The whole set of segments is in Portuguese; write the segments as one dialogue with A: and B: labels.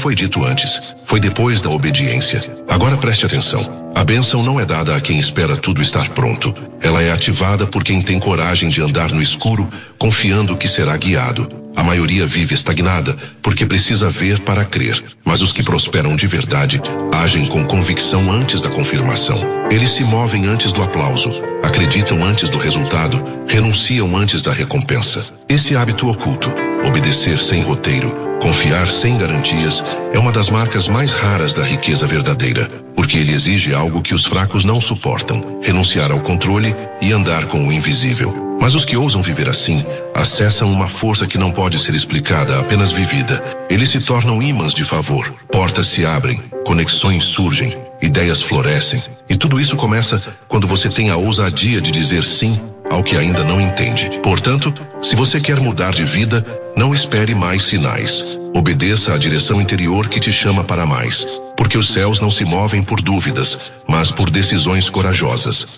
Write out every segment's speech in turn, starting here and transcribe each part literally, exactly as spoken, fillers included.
A: foi dito antes, foi depois da obediência. Agora preste atenção. A bênção não é dada a quem espera tudo estar pronto. Ela é ativada por quem tem coragem de andar no escuro, confiando que será guiado. A maioria vive estagnada, porque precisa ver para crer. Mas os que prosperam de verdade, agem com convicção antes da confirmação. Eles se movem antes do aplauso, acreditam antes do resultado, renunciam antes da recompensa. Esse hábito oculto, obedecer sem roteiro, confiar sem garantias, é uma das marcas mais raras da riqueza verdadeira, porque ele exige algo que os fracos não suportam, renunciar ao controle e andar com o invisível. Mas os que ousam viver assim, acessam uma força que não pode ser explicada, apenas vivida. Eles se tornam ímãs de favor, portas se abrem, conexões surgem, ideias florescem. E tudo isso começa quando você tem a ousadia de dizer sim ao que ainda não entende. Portanto, se você quer mudar de vida, não espere mais sinais. Obedeça à direção interior que te chama para mais. Porque os céus não se movem por dúvidas, mas por decisões corajosas.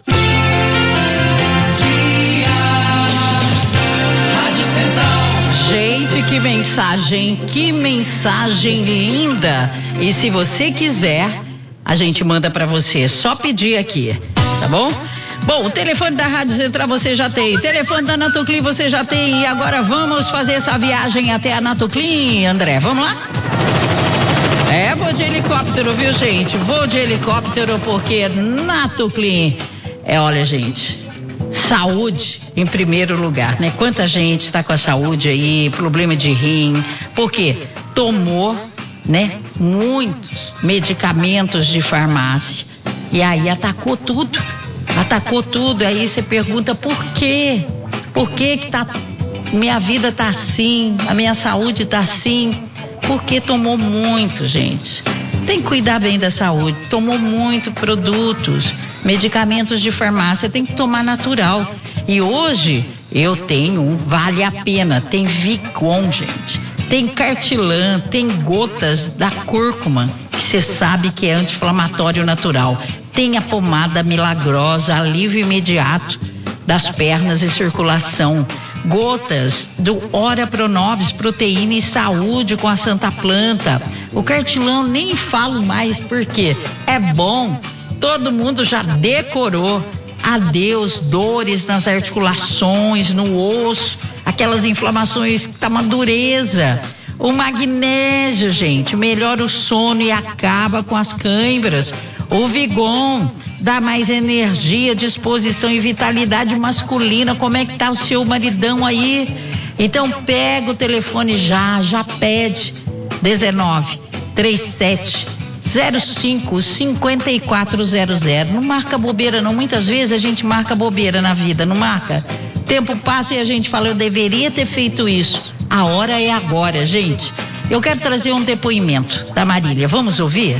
B: Gente, que mensagem, que mensagem linda. E se você quiser, a gente manda pra você, só pedir aqui, tá bom? Bom, o telefone da Rádio Central você já tem, o telefone da Natoclean você já tem, e agora vamos fazer essa viagem até a Natoclean, André, vamos lá? É, vou de helicóptero, viu, gente? Vou de helicóptero porque Natoclean é, olha, gente, saúde em primeiro lugar, né? Quanta gente está com a saúde aí, problema de rim, porque tomou, né, muitos medicamentos de farmácia e aí atacou tudo, atacou tudo, aí você pergunta por quê? Por que que tá, minha vida tá assim, a minha saúde tá assim? Porque tomou muito, gente. Tem que cuidar bem da saúde, tomou muito produtos, medicamentos de farmácia, tem que tomar natural. E hoje eu tenho um Vale a Pena, tem Vigon, gente, tem Cartilan, tem gotas da cúrcuma, que você sabe que é anti-inflamatório natural. Tem a pomada milagrosa, alívio imediato das pernas e circulação. Gotas do Ora Pronobis, proteína e saúde com a Santa Planta. O Cartilão nem falo mais porque é bom, todo mundo já decorou. Adeus, dores nas articulações, no osso, aquelas inflamações que tá uma dureza. O magnésio, gente, melhora o sono e acaba com as câimbras. O Vigon dá mais energia, disposição e vitalidade masculina. Como é que tá o seu maridão aí? Então pega o telefone já, já pede. dezenove, trinta e sete, zero cinco, cinquenta e quatro zero zero. Não marca bobeira não, muitas vezes a gente marca bobeira na vida, não marca? Tempo passa e a gente fala, eu deveria ter feito isso. A hora é agora, gente. Eu quero trazer um depoimento da Marília, vamos ouvir?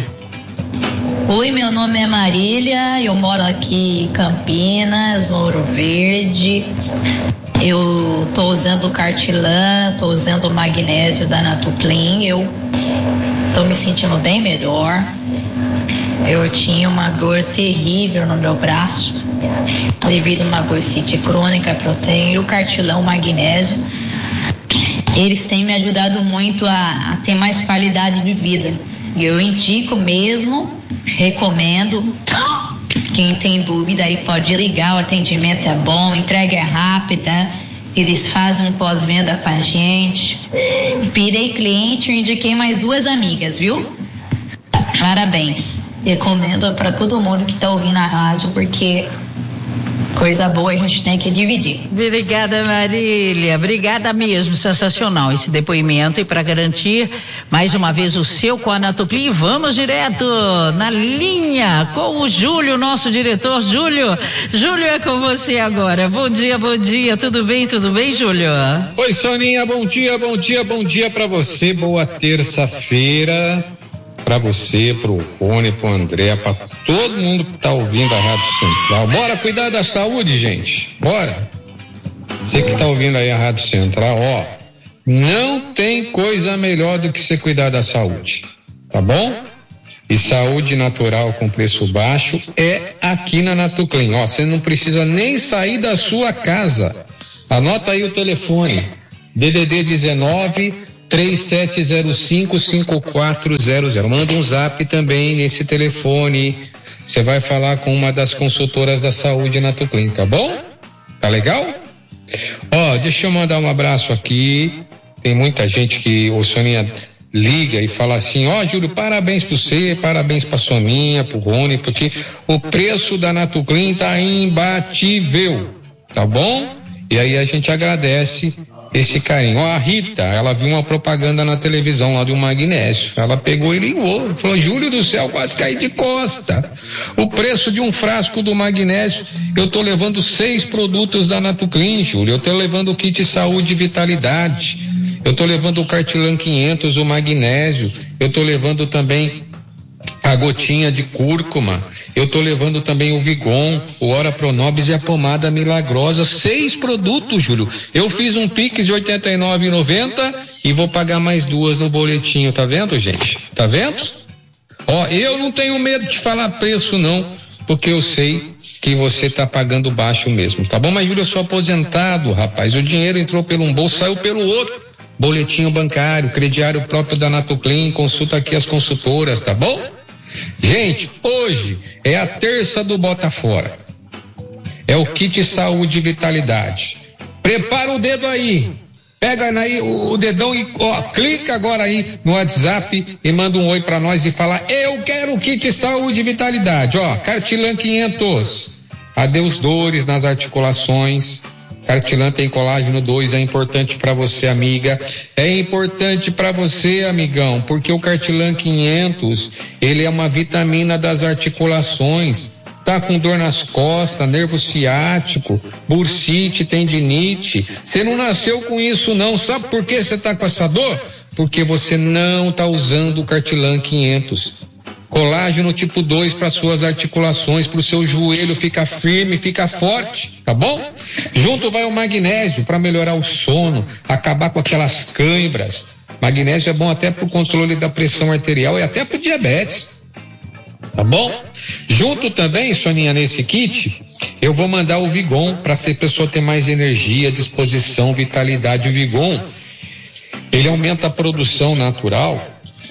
C: Oi, meu nome é Marília, eu moro aqui em Campinas, Ouro Verde. Eu tô usando o Cartilan, tô usando o magnésio da Natoclean. Eu tô me sentindo bem melhor. Eu tinha uma dor terrível no meu braço, devido a uma bursite crônica, proteína, o Cartilan, o magnésio. Eles têm me ajudado muito a, a ter mais qualidade de vida. E eu indico mesmo, recomendo. Quem tem dúvida aí pode ligar, o atendimento é bom, entrega é rápida, eles fazem um pós-venda com a gente. Pirei cliente e indiquei mais duas amigas, viu? Parabéns. Recomendo para todo mundo que está ouvindo a rádio, porque coisa boa a gente tem que dividir.
B: Obrigada, Marília. Obrigada mesmo. Sensacional esse depoimento. E para garantir mais uma vez o seu com a Natoclean, vamos direto na linha com o Júlio, nosso diretor. Júlio, Júlio é com você agora. Bom dia, bom dia. Tudo bem, tudo bem, Júlio?
D: Oi, Soninha. Bom dia, bom dia, bom dia para você. Boa terça-feira. Para você, pro Rony, pro André, para todo mundo que tá ouvindo a Rádio Central. Bora cuidar da saúde, gente. Bora. Você que tá ouvindo aí a Rádio Central, ó, não tem coisa melhor do que você cuidar da saúde, tá bom? E saúde natural com preço baixo é aqui na Natoclean. Ó, você não precisa nem sair da sua casa. Anota aí o telefone: D D D dezenove, três sete zero cinco, cinco quatro zero zero. Manda um zap também nesse telefone. Você vai falar com uma das consultoras da saúde Nato Clínica, tá bom? Tá legal? Ó, deixa eu mandar um abraço aqui. Tem muita gente que o Soninha liga e fala assim: ó, Júlio, parabéns pra você, parabéns pra Soninha, pro Rony, porque o preço da Nato Clínica tá imbatível, tá bom? E aí a gente agradece esse carinho. Ó, a Rita, ela viu uma propaganda na televisão lá do magnésio. Ela pegou e ligou, falou: Júlio do céu, quase caí de costa. O preço de um frasco do magnésio, eu tô levando seis produtos da Nato Clean, Júlio. Eu tô levando o kit saúde e vitalidade. Eu tô levando o Cartilan quinhentos, o magnésio. Eu tô levando também a gotinha de cúrcuma. Eu tô levando também o Vigon, o Ora Pronobis e a pomada milagrosa. Seis produtos, Júlio. Eu fiz um Pix de oitenta e nove reais e noventa centavos e vou pagar mais duas no boletinho, tá vendo, gente? Tá vendo? Ó, eu não tenho medo de falar preço não, porque eu sei que você tá pagando baixo mesmo, tá bom? Mas, Júlio, eu sou aposentado, rapaz. O dinheiro entrou pelo um bolso, saiu pelo outro. Boletinho bancário, crediário próprio da Nato Clean, consulta aqui as consultoras, tá bom? Gente, hoje é a terça do Bota Fora. É o kit saúde e vitalidade. Prepara o dedo aí. Pega aí o, o dedão e ó, clica agora aí no WhatsApp e manda um oi pra nós e fala: eu quero o kit saúde e vitalidade. Ó, Cartilan quinhentos. Adeus dores nas articulações. Cartilan tem colágeno dois, é importante para você, amiga. É importante para você, amigão, porque o Cartilan quinhentos, ele é uma vitamina das articulações. Tá com dor nas costas, nervo ciático, bursite, tendinite. Você não nasceu com isso não. Sabe por que você tá com essa dor? Porque você não tá usando o Cartilan quinhentos. Colágeno tipo dois para suas articulações, para o seu joelho ficar firme, ficar forte, tá bom? Junto vai o magnésio para melhorar o sono, acabar com aquelas cãibras. Magnésio é bom até para o controle da pressão arterial e até para o diabetes, tá bom? Junto também, Soninha, nesse kit, eu vou mandar o Vigon para a pessoa ter mais energia, disposição, vitalidade. O Vigon, ele aumenta a produção natural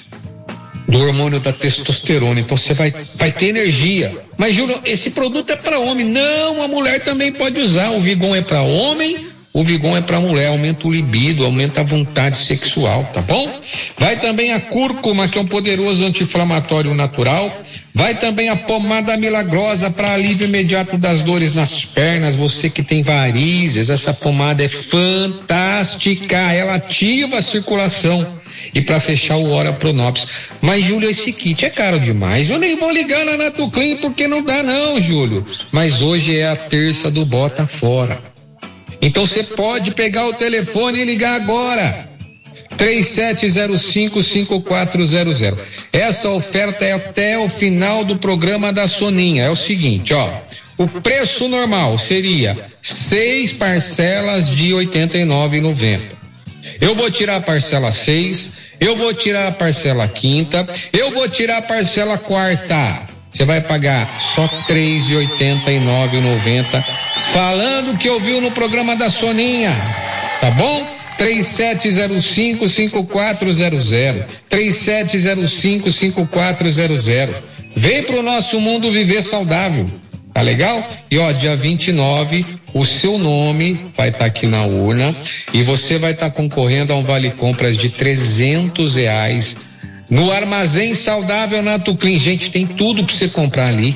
D: do hormônio da testosterona, então você vai, vai ter energia. Mas, Júlio, esse produto é para homem. Não, a mulher também pode usar. O Vigon é para homem, o Vigon é para mulher. Aumenta o libido, aumenta a vontade sexual, tá bom? Vai também a cúrcuma, que é um poderoso anti-inflamatório natural. Vai também a pomada milagrosa para alívio imediato das dores nas pernas. Você que tem varizes, essa pomada é fantástica. Ela ativa a circulação. E para fechar o Ora Pronobis. Mas, Júlio, esse kit é caro demais. Eu nem vou ligar na Nato Clean porque não dá não, Júlio. Mas hoje é a terça do Bota Fora. Então você pode pegar o telefone e ligar agora. três sete zero cinco, cinco quatro zero zero. Essa oferta é até o final do programa da Soninha. É o seguinte, ó. O preço normal seria seis parcelas de oitenta e nove reais e noventa centavos. Eu vou tirar a parcela seis, eu vou tirar a parcela quinta, eu vou tirar a parcela quarta. Você vai pagar só três reais e oitenta e nove centavos e noventa centavos, falando que ouviu no programa da Soninha, tá bom? três sete zero cinco, cinco quatro zero zero, três sete zero cinco, cinco quatro zero zero. Vem pro nosso mundo viver saudável. Tá legal? E ó, dia vinte e nove, o seu nome vai estar tá aqui na urna e você vai estar tá concorrendo a um vale compras de trezentos reais no Armazém Saudável Nato Clean. Gente, tem tudo pra você comprar ali.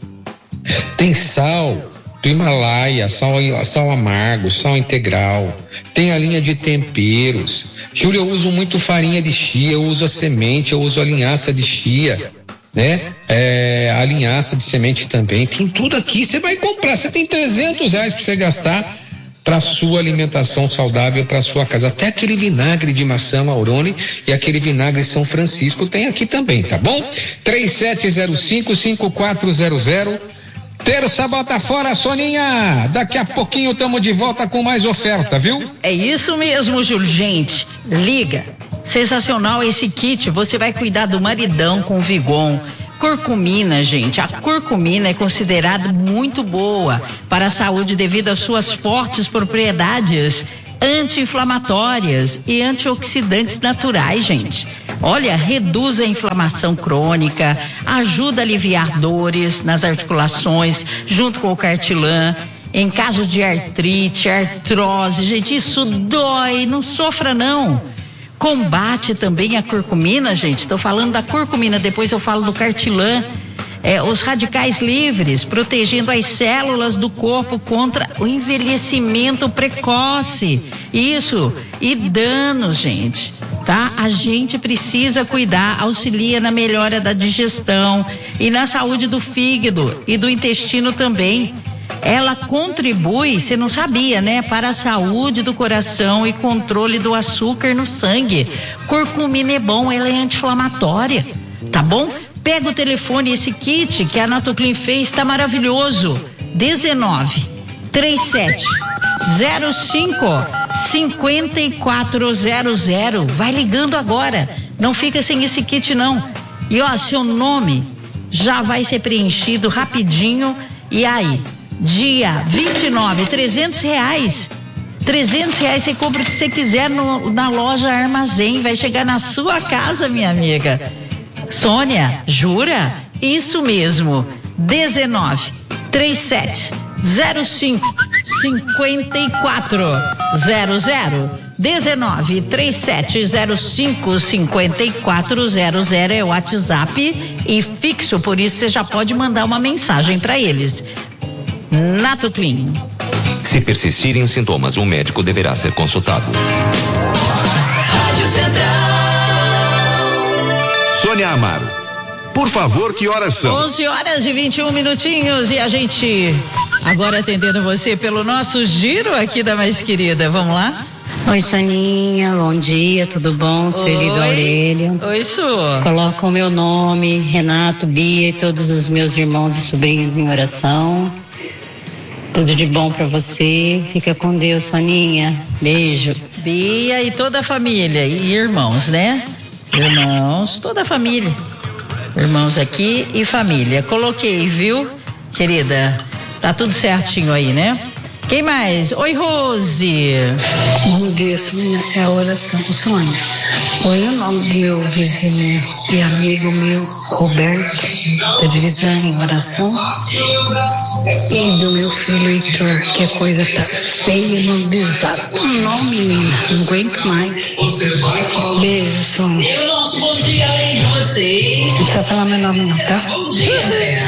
D: Tem sal do Himalaia, sal, sal amargo, sal integral. Tem a linha de temperos. Júlio, eu uso muito farinha de chia, eu uso a semente, eu uso a linhaça de chia. Né? É, a linhaça de semente também, tem tudo aqui, você vai comprar, você tem trezentos reais para você gastar para sua alimentação saudável, para sua casa. Até aquele vinagre de maçã Laurone e aquele vinagre São Francisco tem aqui também, tá bom? três sete zero cinco, cinco quatro zero zero. Terça Bota Fora, Soninha. Daqui a pouquinho estamos de volta com mais oferta, viu?
B: É isso mesmo, Júlio. Gente, liga. Sensacional esse kit. Você vai cuidar do maridão com Vigon. Curcumina, gente. A curcumina é considerada muito boa para a saúde devido às suas fortes propriedades anti-inflamatórias e antioxidantes naturais, gente. Olha, reduz a inflamação crônica, ajuda a aliviar dores nas articulações, junto com o cartilã. Em caso de artrite, artrose, gente, isso dói, não sofra não. Combate também a curcumina, gente, estou falando da curcumina, depois eu falo do cartilã. É, os radicais livres, protegendo as células do corpo contra o envelhecimento precoce. Isso, e danos, gente, tá? A gente precisa cuidar, auxilia na melhora da digestão e na saúde do fígado e do intestino também. Ela contribui, você não sabia, né? Para a saúde do coração e controle do açúcar no sangue. Curcumina é bom, ela é anti-inflamatória, tá bom? Pega o telefone, esse kit que a Natoclin fez, tá maravilhoso. dezenove, trinta e sete, zero cinco, cinquenta e quatro zero zero. Vai ligando agora. Não fica sem esse kit, não. E ó, seu nome já vai ser preenchido rapidinho. E aí, dia vinte e nove, trezentos reais. trezentos reais você compra o que você quiser no, na loja Armazém. Vai chegar na sua casa, minha amiga. Sônia, jura? Isso mesmo. dezenove, trinta e sete, zero cinco, cinquenta e quatro zero zero. dezenove, trinta e sete, zero cinco, cinquenta e quatro zero zero é o WhatsApp e fixo, por isso você já pode mandar uma mensagem para eles. Natoclin.
E: Se persistirem os sintomas, um médico deverá ser consultado.
F: Rádio Central.
A: Sônia Amaro, por favor, que horas são?
B: onze horas e vinte e um minutinhos e a gente agora atendendo você pelo nosso giro aqui da Mais Querida. Vamos lá?
G: Oi, Soninha, bom dia, tudo bom? Celido Aurélio.
B: Oi, Su.
G: Coloca o meu nome, Renato, Bia e todos os meus irmãos e sobrinhos em oração. Tudo de bom pra você. Fica com Deus, Soninha. Beijo.
B: Bia e toda a família e irmãos, né? Irmãos, toda a família. Irmãos aqui e família. Coloquei, viu, querida? Tá tudo certinho aí, né? Quem mais? Oi, Rose.
H: Bom dia, Sônia. É a oração, Sônia. Oi, o nome do meu vizinho e amigo meu, Roberto, da divisão em oração. E do meu filho, Heitor, que a coisa tá feia, não desata. Não, menina, não aguento mais. Beijo, Sônia.
F: Bom dia, além de vocês.
H: Não precisa falar meu nome, não, tá?
F: Bom dia, André.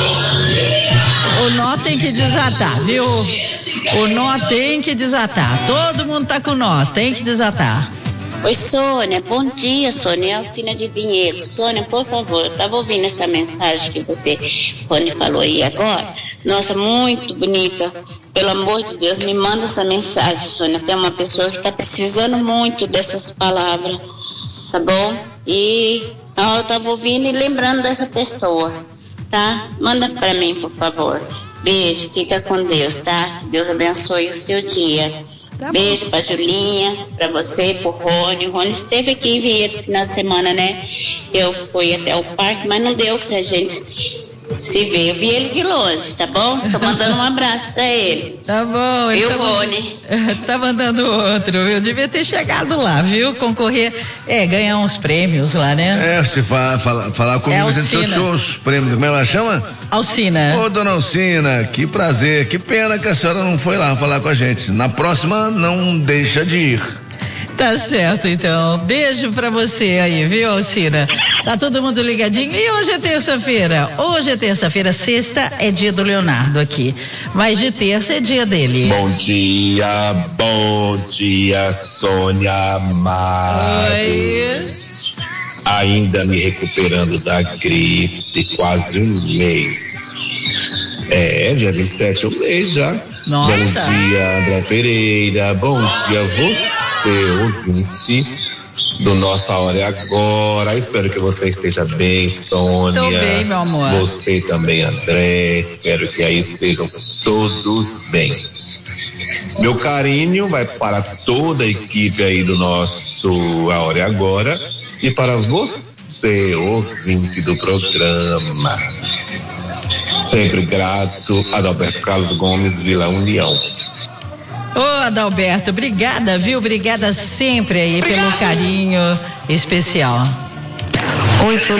B: O nó tem que desatar, viu? O nó tem que desatar. Todo mundo tá com nó, tem que desatar.
I: Oi, Sônia, bom dia, Sônia, é Alcina de Vinhedo. Sônia, por favor, eu tava ouvindo essa mensagem que você, Rony, falou aí agora. Nossa, muito bonita. Pelo amor de Deus, me manda essa mensagem, Sônia. Tem uma pessoa que tá precisando muito dessas palavras, tá bom? E ó, eu tava ouvindo e lembrando dessa pessoa, tá? Manda pra mim, por favor. Beijo, fica com Deus, tá? Deus abençoe o seu dia. Tá. Beijo pra Julinha, pra você, pro Rony. O Rony esteve aqui em Vinhedo no final de semana, né? Eu fui até o parque, mas não deu pra gente se ver. Eu vi ele de longe, tá bom? Tô mandando um abraço pra ele.
B: Tá bom.
I: Viu,
B: tá
I: Rony?
B: Tá mandando outro, eu devia ter chegado lá, viu? Concorrer, é, ganhar uns prêmios lá, né?
J: É, você fala, fala, falar comigo,
B: é
J: a gente sorteou os prêmios. Como ela chama?
B: Alcina.
J: Ô, dona Alcina, que prazer, que pena que a senhora não foi lá falar com a gente. Na próxima, não deixa de ir.
B: Tá certo, então. Beijo pra você aí, viu, Alcina? Tá todo mundo ligadinho? E hoje é terça-feira. Hoje é terça-feira, sexta é dia do Leonardo aqui. Mas de terça é dia dele.
K: Bom dia, bom dia, Sônia Amaro.
B: Oi.
K: Ainda me recuperando da gripe, quase um mês. É, dia vinte e sete, um mês já.
B: Nossa.
K: Bom dia, André Pereira. Bom dia, você, ouvinte do Nossa Hora é Agora. Espero que você esteja bem, Sônia.
B: Tô bem, meu amor.
K: Você também, André. Espero que aí estejam todos bem. Meu carinho vai para toda a equipe aí do nosso A Hora é Agora e para você, ouvinte do programa. Sempre grato, Adalberto Carlos Gomes, Vila União.
B: Ô, Adalberto, obrigada, viu? Obrigada sempre aí Obrigado. Pelo carinho especial.
L: Oi, sou